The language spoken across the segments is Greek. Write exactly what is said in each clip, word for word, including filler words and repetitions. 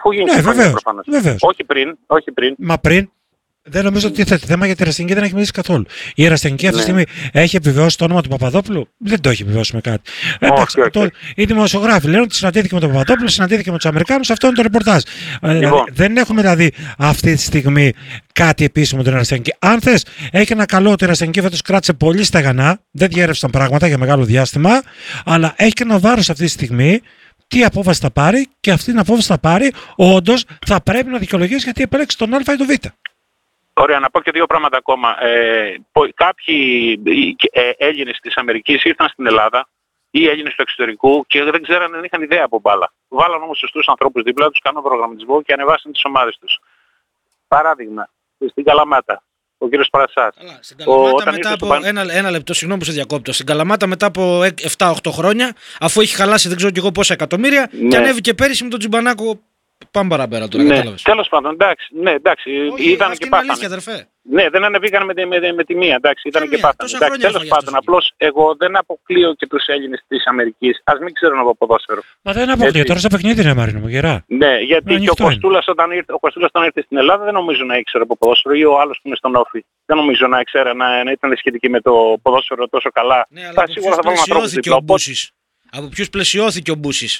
Αφού γίνει ναι, συμφωνία προφανώς. Όχι πριν, όχι πριν. Μα πριν. Δεν νομίζω ότι θέτει θέμα γιατί η Ραστινική δεν έχει μιλήσει καθόλου. Η Ραστινική αυτή τη ναι. στιγμή έχει επιβεβαιώσει το όνομα του Παπαδόπουλου. Δεν το έχει επιβεβαιώσει με κάτι. Εντάξει, όχι, το, όχι. οι δημοσιογράφοι λένε ότι συναντήθηκε με τον Παπαδόπουλο, συναντήθηκε με τους Αμερικάνους. Αυτό είναι το ρεπορτάζ. Λοιπόν. Δηλαδή, δεν έχουμε δηλαδή αυτή τη στιγμή κάτι επίσημο την Ραστινική. Αν θες, έχει ένα καλό ότι η Ραστινική φέτος κράτησε πολύ στεγανά, δεν διέρευσαν πράγματα για μεγάλο διάστημα, αλλά έχει και ένα βάρος αυτή τη στιγμή. Τι απόφαση θα πάρει και αυτή την απόφαση θα πάρει, όντως θα πρέπει να δικαιολογήσει γιατί επέλεξε τον Α ή τον Β. Ωραία, να πω και δύο πράγματα ακόμα. Ε, κάποιοι ε, Έλληνες της Αμερικής ήρθαν στην Ελλάδα ή Έλληνες του εξωτερικού και δεν ξέραν, δεν είχαν ιδέα από μπάλα. Βάλαν όμως σωστούς ανθρώπους δίπλα τους, κάνουν προγραμματισμό και ανεβάσαν τις ομάδες τους. Παράδειγμα, στην Καλαμάτα, ο κύριος Παρασάς. Καλά, στην Καλαμάτα ο, μετά από παν... ένα, ένα λεπτό, συγγνώμη που σε διακόπτω. Στην Καλαμάτα μετά από επτά οκτώ χρόνια, αφού έχει χαλάσει δεν ξέρω κι εγώ πόσα εκατομμύρια, ναι. Και ανέβηκε πέρυσι με τον Τζιμπανάκο. Πάμε παραπέρα τώρα, ναι, κατάλαβες. Τέλος πάντων, εντάξει, ναι, εντάξει, όχι, ήταν και πάθανε. Αλήθεια, αδερφέ. Ναι, δεν ανεβήκαν με, με, με, με τη μία, εντάξει, ήταν και πάθανε. Εντάξει, τέλος πάντων, απλώς εγώ δεν αποκλείω και τους Έλληνες της Αμερικής, ας μην ξέρουν από ποδόσφαιρο. Μα δεν αποκλείω, τώρα στο παιχνίδι είναι Μαρίνο μου, γερά. Ναι, γιατί και ο Κοστούλας όταν ήρθε, ο Κοστούλας όταν ήρθε στην Ελλάδα δεν νομίζω να ήξερε από ποδόσφαιρο ή ο άλλος που είναι στον Όφη. Δεν νομίζω να ήξερε να, να ήταν σχετική με το ποδόσφαιρο τόσο καλά. Ναι, αλλά σίγουρα θα βάλουμε ανθρώπους δίπλα. Από ποιους πλαισιώθηκε ο Μπούσης.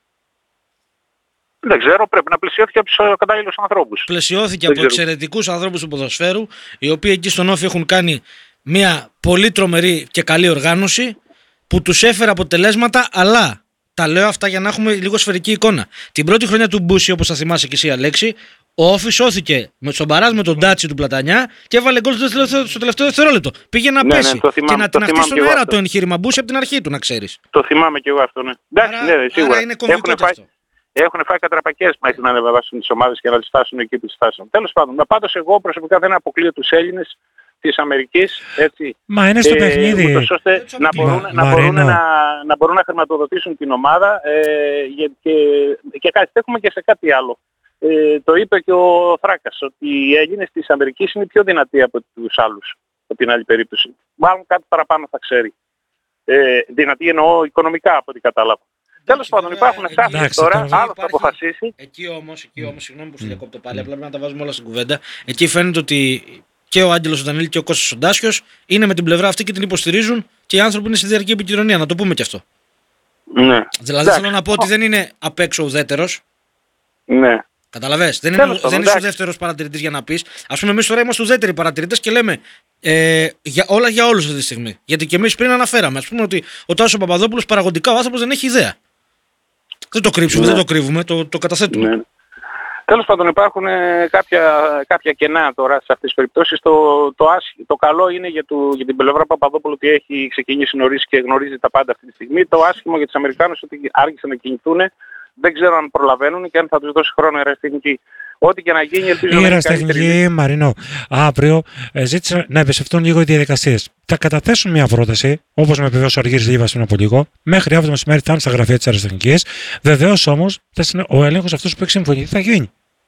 Δεν ξέρω, πρέπει να πλαισιώθηκε από τους κατάλληλους ανθρώπους. Πλαισιώθηκε από εξαιρετικούς ανθρώπους του ποδοσφαίρου, οι οποίοι εκεί στον Όφη έχουν κάνει μια πολύ τρομερή και καλή οργάνωση που τους έφερε αποτελέσματα, αλλά τα λέω αυτά για να έχουμε λίγο σφαιρική εικόνα. Την πρώτη χρονιά του Μπούση, όπως θα θυμάσαι και εσύ Αλέξη, ο Όφη σώθηκε με τον Μπαράζ με τον Τάτσι του Πλατανιά και έβαλε γκολ στο τελευταίο, στο τελευταίο δευτερόλεπτο. Πήγε να ναι, πέσει ναι, θυμάμαι, και να την αχτίσει στον αέρα αυτό. Το εγχείρημα Μπούση από την αρχή του, να ξέρεις. Το θυμάμαι και εγώ αυτό, ναι. Εντάξει, άρα, ναι, σίγουρα. Άρα είναι κομβικό αυτό. Έχουν φάει κατραπακές μέχρι να ανεβάσουν τις ομάδες και να τις φτάσουν εκεί που τις φτάσουν. Τέλος πάντων, πάντως εγώ προσωπικά δεν αποκλείω τους Έλληνες της Αμερικής, έτσι. Μα είναι στο ε, παιχνίδι. Ούτως ώστε να μπορούν, Μα, να, μπορούν να, να μπορούν να χρηματοδοτήσουν την ομάδα ε, και, και κάτι έχουμε και σε κάτι άλλο. Ε, το είπε και ο Θράκας, ότι οι Έλληνες της Αμερικής είναι πιο δυνατοί από τους άλλους, από την άλλη περίπτωση. Μάλλον κάτι παραπάνω θα ξέρει. Ε, δυνατοί εννοώ οικονομικά από ό,τι κατάλαβα. Τέλος πάντων, υπάρχουν στάσεις τώρα, άλλο θα αποφασίσει. Εκεί όμως, εκεί όμως, συγγνώμη που σε διακόπτω πάλι, απλά πρέπει να τα βάζουμε όλα στην κουβέντα. Εκεί φαίνεται ότι και ο Άγγελος ο Δανίλη και ο Κώστας ο Ντάσιος είναι με την πλευρά αυτή και την υποστηρίζουν και οι άνθρωποι είναι στη διαρκή επικοινωνία. Να το πούμε και αυτό. Ναι. Δηλαδή θέλω να πω ότι δεν είναι απ' έξω ουδέτερος. Ναι. Καταλαβες. Δεν, είναι, δεν είσαι ουδέτερος παρατηρητής για να πεις. Ας πούμε, εμείς τώρα είμαστε ουδέτεροι παρατηρητές και λέμε ε, για, όλα για όλους αυτή τη στιγμή. Γιατί και εμείς πριν αναφέραμε, ας πούμε, ότι ο Τάσος Παπαδόπουλος παραγωγικά ο άνθρωπος δεν έχει ιδέα. Δεν το κρύψουμε, ναι. δεν το κρύβουμε, το, το καταθέτουμε. Ναι. Τέλος πάντων, υπάρχουν ε, κάποια, κάποια κενά τώρα σε αυτές τις περιπτώσεις. Το, το, άσχη, το καλό είναι για, το, για την πλευρά Παπαδόπουλου ότι έχει ξεκινήσει νωρίς και γνωρίζει τα πάντα αυτή τη στιγμή. Το άσχημο για τους Αμερικάνους ότι άργησαν να κινηθούν. Δεν ξέρω αν προλαβαίνουν και αν θα τους δώσει χρόνο η Ερασιτεχνική. Ό,τι και να γίνει, ελπίζω η να Ερασιτεχνική, Μαρινό, αύριο ε, ζήτησε να εμπιστευτούν λίγο οι διαδικασίες. Θα καταθέσουν μια πρόταση, όπως με επιβεβαίωσε ο Αργύρης Λίβας πριν από λίγο, μέχρι αύριο το μεσημέρι θα είναι στα γραφεία της Ερασιτεχνικής. Βεβαίως όμως, ο έλεγχος αυτός που έχει συμφωνηθεί θα γίνει.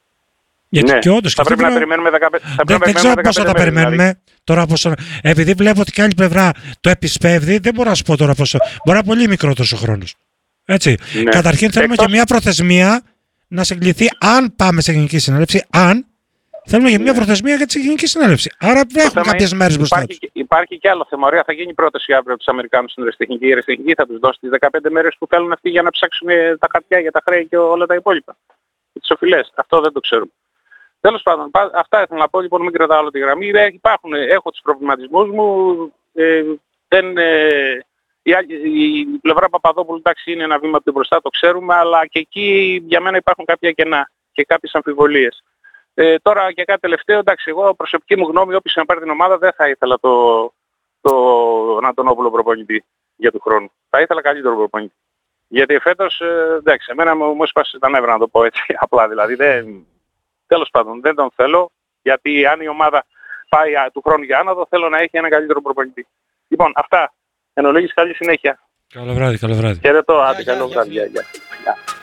Γιατί ναι. και όντως, θα πρέπει να περιμένουμε δεκαπέντε. Δεν, δεν ξέρω πόσο θα τα περιμένουμε. Δηλαδή. Τώρα, πώς, επειδή βλέπω ότι και άλλη πλευρά το επισπεύδει, δεν μπορώ να σου πω τώρα πόσο. Μπορεί να είναι πολύ μικρότερος ο χρόνος. Έτσι. Ναι. Καταρχήν θέλουμε Εκτός... και μια προθεσμία να σε εγκληθεί αν πάμε σε γενική συνέλευση. Αν θέλουμε και μια ναι. προθεσμία για τη γενική συνέλευση. Άρα δεν έχουμε κάποιες μέρες μπροστά. Υπάρχει, υπάρχει και άλλο θέμα. Ωραία, θα γίνει πρόταση αύριο από τους Αμερικάνους στην Ερασιτεχνική. Η Ερασιτεχνική θα τους δώσει τις δεκαπέντε μέρες που θέλουν αυτοί για να ψάξουν τα χαρτιά για τα χρέη και όλα τα υπόλοιπα. Τις οφειλές. Αυτό δεν το ξέρουμε. Τέλος πάντων, αυτά ήθελα να πω. Λοιπόν, μην κρατάω άλλο τη γραμμή. Υπάρχουν, έχω τους προβληματισμούς μου. Ε, δεν. Ε, Η, η πλευρά Παπαδόπουλου εντάξει είναι ένα βήμα πιο μπροστά, το ξέρουμε, αλλά και εκεί για μένα υπάρχουν κάποια κενά και κάποιες αμφιβολίες. Ε, τώρα και κάτι τελευταίο, εντάξει, εγώ προσωπική μου γνώμη, όποιος να πάρει την ομάδα δεν θα ήθελα το, το Ανατονόπουλο προπονητή για του χρόνου. Θα ήθελα καλύτερο προπονητή. Γιατί φέτος, ε, εντάξει, εμένα μου έσπασε τα νεύρα να το πω έτσι, απλά δηλαδή. Δεν, τέλος πάντων, δεν τον θέλω, γιατί αν η ομάδα πάει του χρόνου για άνοδο, θέλω να έχει ένα καλύτερο προπονητή. Λοιπόν, αυτά. Εν ολίγης, καλή συνέχεια. Καλό βράδυ, καλό βράδυ. Χαιρετώ, άντε, καλό βράδυ. Γεια, γεια.